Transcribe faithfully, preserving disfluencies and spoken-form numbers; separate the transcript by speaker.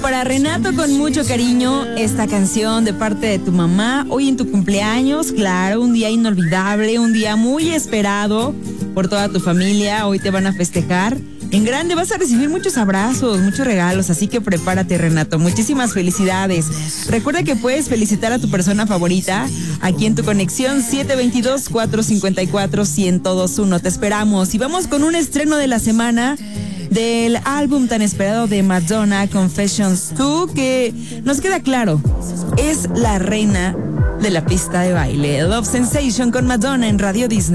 Speaker 1: para Renato, con mucho cariño, esta canción de parte de tu mamá, hoy en tu cumpleaños, claro, un día inolvidable, un día muy esperado por toda tu familia. Hoy te van a festejar en grande, vas a recibir muchos abrazos, muchos regalos, así que prepárate, Renato. Muchísimas felicidades. Recuerda que puedes felicitar a tu persona favorita aquí en tu conexión siete dos dos, cuatro cinco cuatro, uno cero dos uno. Te esperamos y vamos con un estreno de la semana del álbum tan esperado de Madonna, Confessions dos, que nos queda claro, es la reina de la pista de baile. Love Sensation con Madonna en Radio Disney.